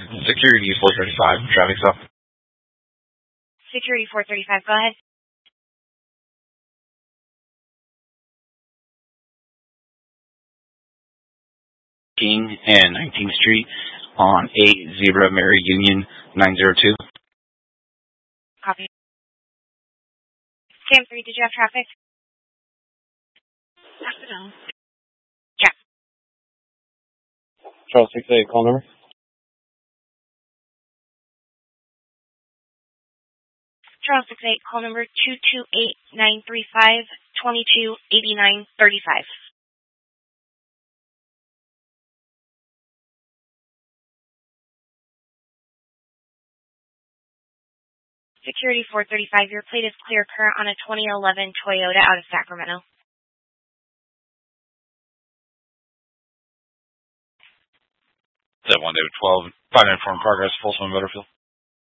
Security 435, traffic stop. Security 435, go ahead. King and 19th Street on 80 Mary Union 902. Copy. Cam 3, did you have traffic? No. Check. Charles 68, call number. Charles 68, call number 228-935-2289-35. Security 435, your plate is clear current on a 2011 Toyota out of Sacramento. 712, 594 in progress, Folsom, Butterfield.